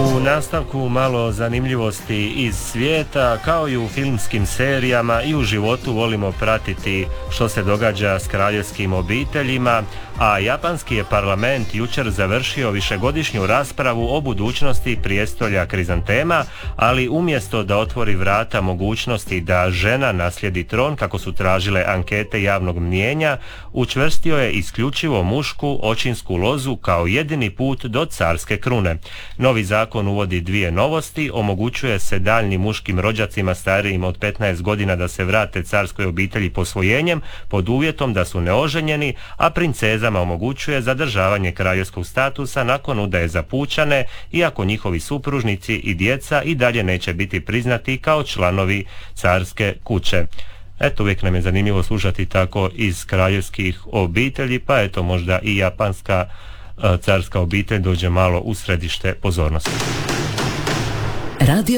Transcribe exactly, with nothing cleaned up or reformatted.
U nastavku malo zanimljivosti iz svijeta, kao i u filmskim serijama i u životu volimo pratiti što se događa s kraljevskim obiteljima, a japanski je parlament jučer završio višegodišnju raspravu o budućnosti prijestolja Krizantema, ali umjesto da otvori vrata mogućnosti da žena naslijedi tron, kako su tražile ankete javnog mnijenja, učvrstio je isključivo mušku očinsku lozu kao jedini put do carske krune. Novi zakon uvodi dvije novosti, omogućuje se daljnim muškim rođacima starijim od petnaest godina da se vrate carskoj obitelji posvojenjem pod uvjetom da su neoženjeni, a princezama omogućuje zadržavanje kraljevskog statusa nakon udaje za pučane, iako njihovi supružnici i djeca i dalje neće biti priznati kao članovi carske kuće. Eto, uvijek nam je zanimljivo slušati tako iz kraljevskih obitelji, pa eto možda i japanska carska obitelj dođe malo u središte pozornosti. Radio